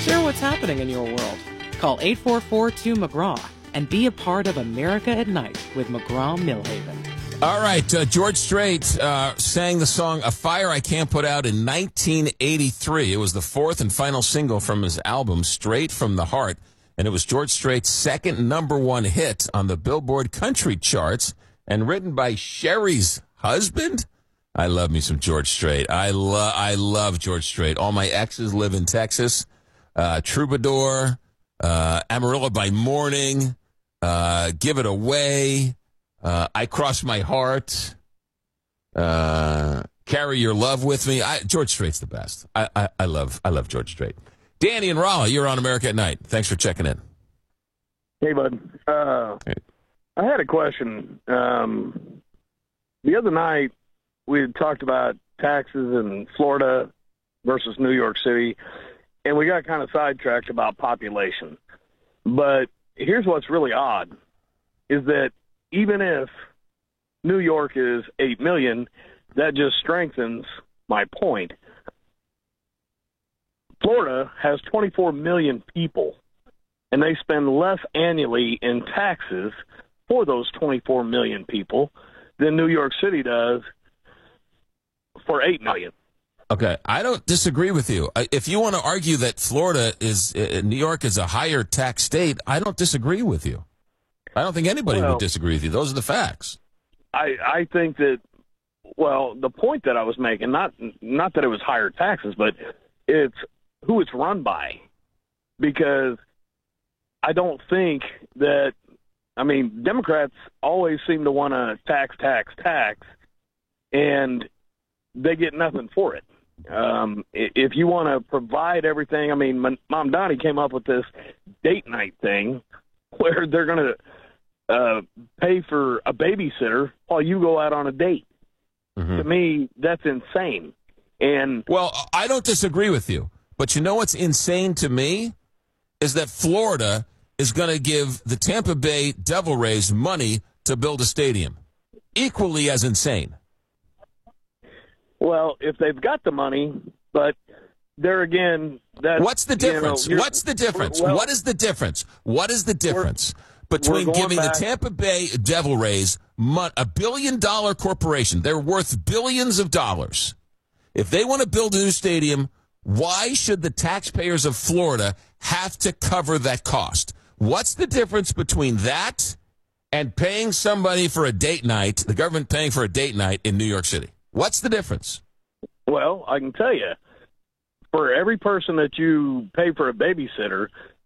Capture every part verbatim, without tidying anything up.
Share what's happening in your world. Call eight four four two McGraw and be a part of America at Night with McGraw-Millhaven. All right, uh, George Strait uh, sang the song A Fire I Can't Put Out in nineteen eighty-three. It was the fourth and final single from his album, Straight from the Heart, and it was George Strait's second number one hit on the Billboard country charts, and written by Sherry's husband. I love me some George Strait. I, lo- I love George Strait. All my exes live in Texas. Uh, Troubadour, uh, Amarillo by Morning, uh, Give It Away, Uh, I Cross My Heart, uh, Carry Your Love With Me. I, George Strait's the best. I, I, I love I love George Strait. Danny and Raleigh, you're on America at Night. Thanks for checking in. Hey, bud. Uh, hey. I had a question. Um, the other night, we had talked about taxes in Florida versus New York City, and we got kind of sidetracked about population. But here's what's really odd, is that even if New York is eight million, that just strengthens my point. Florida has twenty-four million people, and they spend less annually in taxes for those twenty-four million people than New York City does for eight million. Okay, I don't disagree with you. If you want to argue that Florida is, uh, New York is a higher tax state, I don't disagree with you. I don't think anybody well, would disagree with you. Those are the facts. I, I think that, well, the point that I was making, not not that it was higher taxes, but it's who it's run by. Because I don't think that, I mean, Democrats always seem to want to tax, tax, tax, and they get nothing for it. Um, if you want to provide everything, I mean, Mom Donnie came up with this date night thing where they're going to uh, pay for a babysitter while you go out on a date. Mm-hmm. To me, that's insane. And well, I don't disagree with you, but you know what's insane to me is that Florida is going to give the Tampa Bay Devil Rays money to build a stadium. Equally as insane. Well, if they've got the money, but there again, that's... What's the difference? You know, What's the difference? Well, what is the difference? What is the difference between we're giving back, the Tampa Bay Devil Rays a billion-dollar corporation? They're worth billions of dollars. If they want to build a new stadium, why should the taxpayers of Florida have to cover that cost? What's the difference between that and paying somebody for a date night, the government paying for a date night in New York City? What's the difference? Well, I can tell you, for every person that you pay for a babysitter,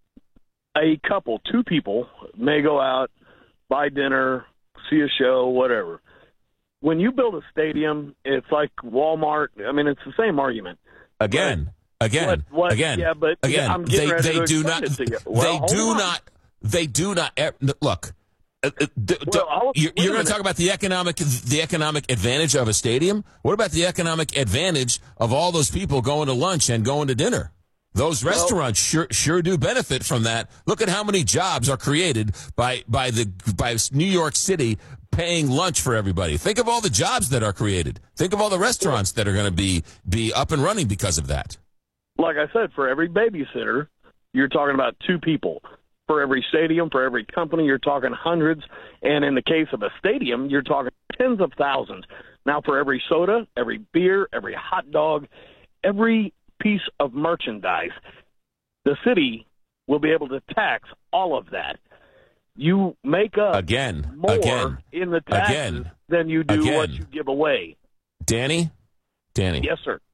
a couple, two people may go out, buy dinner, see a show, whatever. When you build a stadium, it's like Walmart. I mean, it's the same argument. Again, but again, what, what, again, yeah, but again. I'm they ready they to do explain not. it to you. They Well, do on. not. They do not. Look. Uh, d- well, d- you're you're going to talk about the economic the economic advantage of a stadium. What about the economic advantage of all those people going to lunch and going to dinner? Those restaurants well, sure sure do benefit from that. Look at how many jobs are created by by the by New York City paying lunch for everybody. Think of all the jobs that are created. Think of all the restaurants that are going to be be up and running because of that. Like I said, for every babysitter, you're talking about two people. For every stadium, for every company, you're talking hundreds. And in the case of a stadium, you're talking tens of thousands. Now, for every soda, every beer, every hot dog, every piece of merchandise, the city will be able to tax all of that. You make up again, more again, in the taxes again, than you do again. what you give away. Danny? Danny. Yes, sir.